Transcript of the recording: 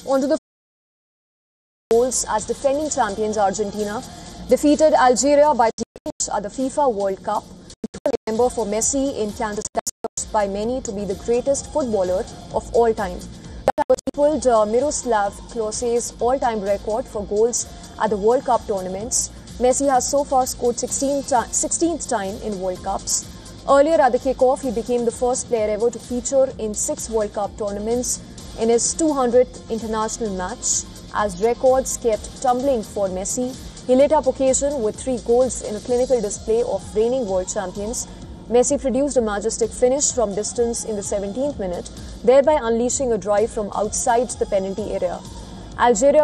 Onto the goals as defending champions Argentina defeated Algeria by 3 at the FIFA World Cup. Remember for Messi in Kansas by many to be the greatest footballer of all time. That equaled Miroslav Klose's all-time record for goals at the World Cup tournaments. Messi has so far scored 16th time in World Cups. Earlier at the kickoff, he became the first player ever to feature in 6 World Cup tournaments in his 200th international match. As records kept tumbling for Messi, he lit up occasion with 3 goals in a clinical display of reigning world champions. Messi produced a majestic finish from distance in the 17th minute, thereby unleashing a drive from outside the penalty area. Algeria